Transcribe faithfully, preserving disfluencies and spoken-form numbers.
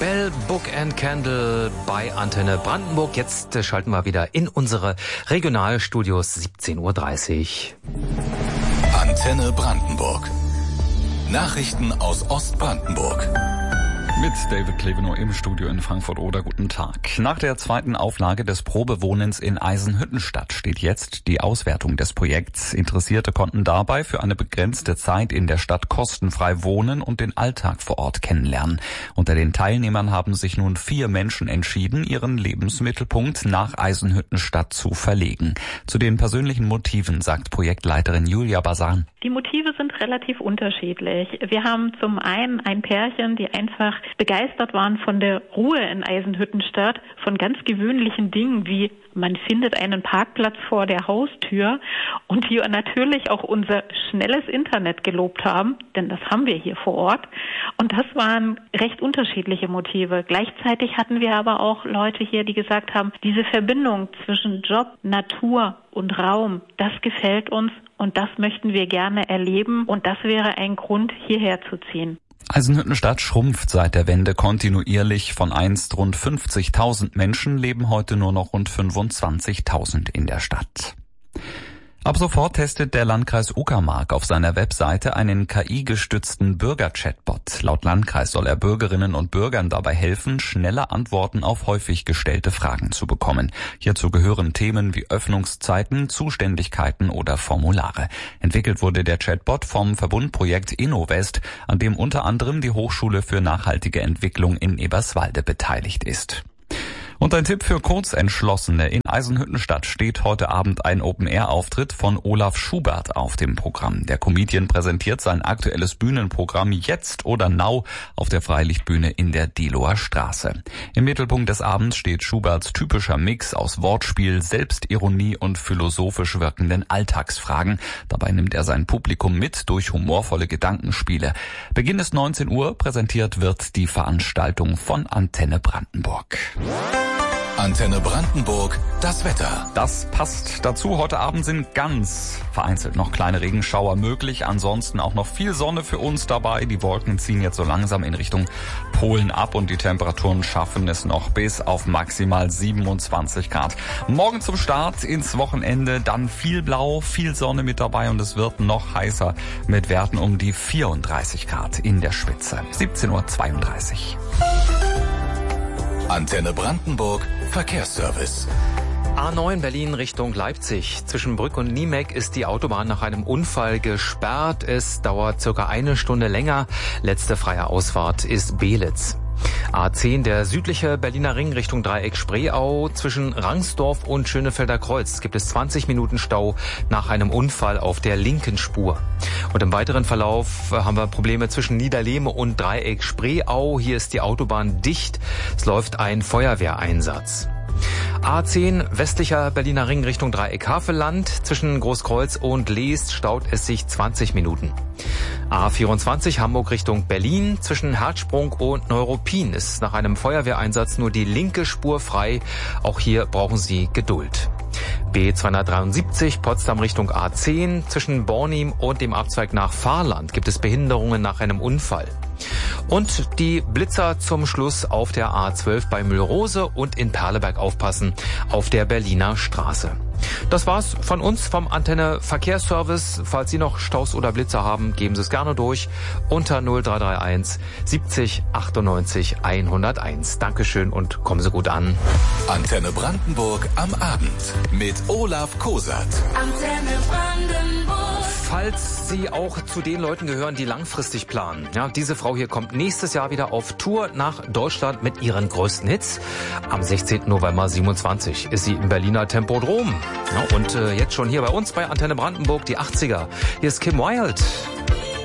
Bell, Book and Candle bei Antenne Brandenburg. Jetzt äh, schalten wir wieder in unsere Regionalstudios, siebzehn Uhr dreißig. Antenne Brandenburg. Nachrichten aus Ostbrandenburg. Mit David Klevenow im Studio in Frankfurt-Oder. Guten Tag. Nach der zweiten Auflage des Probewohnens in Eisenhüttenstadt steht jetzt die Auswertung des Projekts. Interessierte konnten dabei für eine begrenzte Zeit in der Stadt kostenfrei wohnen und den Alltag vor Ort kennenlernen. Unter den Teilnehmern haben sich nun vier Menschen entschieden, ihren Lebensmittelpunkt nach Eisenhüttenstadt zu verlegen. Zu den persönlichen Motiven sagt Projektleiterin Julia Basan. Die Motive sind relativ unterschiedlich. Wir haben zum einen ein Pärchen, die einfach begeistert waren von der Ruhe in Eisenhüttenstadt, von ganz gewöhnlichen Dingen wie man findet einen Parkplatz vor der Haustür und die natürlich auch unser schnelles Internet gelobt haben, denn das haben wir hier vor Ort. Und das waren recht unterschiedliche Motive. Gleichzeitig hatten wir aber auch Leute hier, die gesagt haben, diese Verbindung zwischen Job, Natur und Raum, das gefällt uns und das möchten wir gerne erleben und das wäre ein Grund, hierher zu ziehen. Eisenhüttenstadt schrumpft seit der Wende kontinuierlich. Von einst rund fünfzigtausend Menschen leben heute nur noch rund fünfundzwanzigtausend in der Stadt. Ab sofort testet der Landkreis Uckermark auf seiner Webseite einen K I-gestützten Bürger-Chatbot. Laut Landkreis soll er Bürgerinnen und Bürgern dabei helfen, schnelle Antworten auf häufig gestellte Fragen zu bekommen. Hierzu gehören Themen wie Öffnungszeiten, Zuständigkeiten oder Formulare. Entwickelt wurde der Chatbot vom Verbundprojekt InnoWest, an dem unter anderem die Hochschule für nachhaltige Entwicklung in Eberswalde beteiligt ist. Und ein Tipp für Kurzentschlossene. In Eisenhüttenstadt steht heute Abend ein Open-Air-Auftritt von Olaf Schubert auf dem Programm. Der Comedian präsentiert sein aktuelles Bühnenprogramm Jetzt oder Now auf der Freilichtbühne in der Diehloer Straße. Im Mittelpunkt des Abends steht Schuberts typischer Mix aus Wortspiel, Selbstironie und philosophisch wirkenden Alltagsfragen. Dabei nimmt er sein Publikum mit durch humorvolle Gedankenspiele. Beginn ist neunzehn Uhr, präsentiert wird die Veranstaltung von Antenne Brandenburg. Antenne Brandenburg, das Wetter. Das passt dazu. Heute Abend sind ganz vereinzelt noch kleine Regenschauer möglich. Ansonsten auch noch viel Sonne für uns dabei. Die Wolken ziehen jetzt so langsam in Richtung Polen ab und die Temperaturen schaffen es noch bis auf maximal siebenundzwanzig Grad. Morgen zum Start ins Wochenende dann viel Blau, viel Sonne mit dabei und es wird noch heißer mit Werten um die vierunddreißig Grad in der Spitze. siebzehn Uhr zweiunddreißig. Antenne Brandenburg, Verkehrsservice. A neun Berlin Richtung Leipzig. Zwischen Brück und Niemek ist die Autobahn nach einem Unfall gesperrt. Es dauert circa eine Stunde länger. Letzte freie Ausfahrt ist Belitz. A zehn, der südliche Berliner Ring Richtung Dreieck Spreeau. Zwischen Rangsdorf und Schönefelder Kreuz gibt es zwanzig Minuten Stau nach einem Unfall auf der linken Spur. Und im weiteren Verlauf haben wir Probleme zwischen Niederlehme und Dreieck Spreeau. Hier ist die Autobahn dicht. Es läuft ein Feuerwehreinsatz. A zehn, westlicher Berliner Ring Richtung Dreieck Havelland. Zwischen Großkreuz und Leest staut es sich zwanzig Minuten. A vierundzwanzig, Hamburg Richtung Berlin. Zwischen Herzsprung und Neuruppin ist nach einem Feuerwehreinsatz nur die linke Spur frei. Auch hier brauchen Sie Geduld. B zweihundertdreiundsiebzig, Potsdam Richtung A zehn. Zwischen Bornim und dem Abzweig nach Fahrland gibt es Behinderungen nach einem Unfall. Und die Blitzer zum Schluss auf der A zwölf bei Mühlrose und in Perleberg aufpassen auf der Berliner Straße. Das war's von uns vom Antenne Verkehrsservice. Falls Sie noch Staus oder Blitzer haben, geben Sie es gerne durch unter null drei drei eins siebzig achtundneunzig hunderteins. Dankeschön und kommen Sie gut an. Antenne Brandenburg am Abend mit Olaf Kosat. Antenne Brandenburg. Falls Sie auch zu den Leuten gehören, die langfristig planen. Ja, diese Frau hier kommt nächstes Jahr wieder auf Tour nach Deutschland mit ihren größten Hits. Am sechzehnten November siebenundzwanzig ist sie im Berliner Tempodrom. Ja, und äh, jetzt schon hier bei uns bei Antenne Brandenburg die achtziger. Hier ist Kim Wilde.